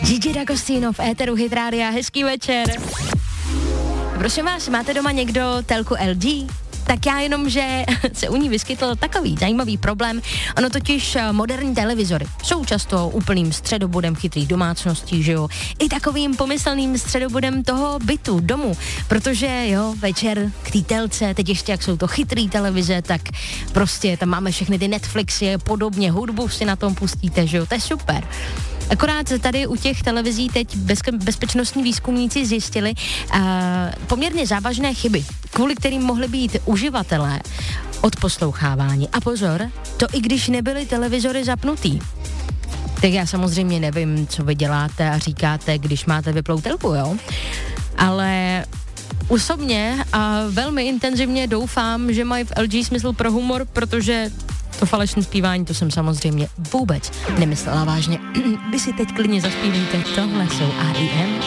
Gigi D'Agostino v éteru Hit Rádia, hezký večer. Prosím vás, máte doma někdo telku LG? Tak já jenom, že se u ní vyskytl takový zajímavý problém. Ono totiž moderní televizory jsou často úplným středobodem chytrých domácností, že jo? I takovým pomyslným středobodem toho bytu, domu. Protože jo, večer k té telce, teď ještě jak jsou to chytrý televize, tak prostě tam máme všechny ty Netflixy a podobně, hudbu si na tom pustíte, že jo? To je super. Akorát tady u těch televizí teď bezpečnostní výzkumníci zjistili poměrně závažné chyby, kvůli kterým mohli být uživatelé odposlouchávání. A pozor, to i když nebyly televizory zapnutý. Tak já samozřejmě nevím, co vy děláte a říkáte, když máte vyplou telku, jo? Ale osobně a velmi intenzivně doufám, že mají v LG smysl pro humor, protože to falešné zpívání, to jsem samozřejmě vůbec nemyslela vážně. Vy si teď klidně zaspívejte, tohle jsou